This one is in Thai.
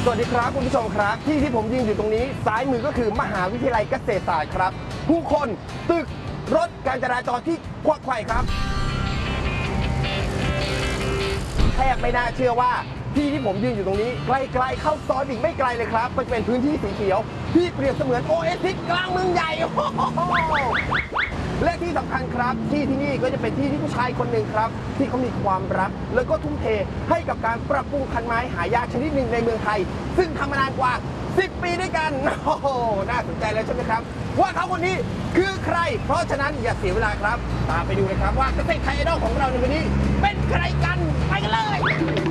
สวัสดีครับคุณผู้ชมครับที่ผมยืนอยู่ตรงนี้ซ้ายมือก็คือมหาวิทยาลัยเกษตรศาสตร์ครับผู้คนตึกรถการจราจรที่ควักไขว่ครับแทบไม่น่าเชื่อว่าที่ผมยืนอยู่ตรงนี้ใกล้ๆเข้าซอยอีกไม่ไกลเลยครับมันเป็นพื้นที่สีเขียวที่เปรียบเสมือนโอเอซิสกลางเมืองใหญ่และที่สำคัญครับที่นี่ก็จะเป็นที่ผู้ชายคนหนึ่งครับที่เขามีความรักแล้วก็ทุ่มเทให้กับการปรับปรุงพันไม้หายากชนิดหนึ่งในเมืองไทยซึ่งทำมานานกว่า10 ปีด้วยกันโอ้โหน่าสนใจแล้วใช่ไหมครับว่าเขาคนนี้คือใครเพราะฉะนั้นอย่าเสียเวลาครับตามไปดูเลยครับว่าเกษตรไทยไอดอลของเราในวันนี้เป็นใครกันไปกันเลย